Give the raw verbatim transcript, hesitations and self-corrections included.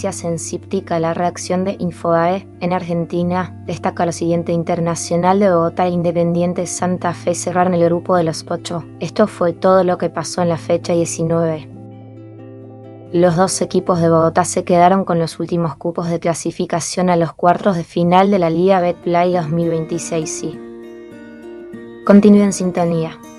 noticias en Cíptica, la redacción de Infobae en Argentina destaca lo siguiente: Internacional de Bogotá e Independiente Santa Fe cerraron el grupo de los ocho. Esto fue todo lo que pasó en la fecha diecinueve. Los dos equipos de Bogotá se quedaron con los últimos cupos de clasificación a los cuartos de final de la Liga Betplay dos mil veintiséis. Sí. Continúe en sintonía.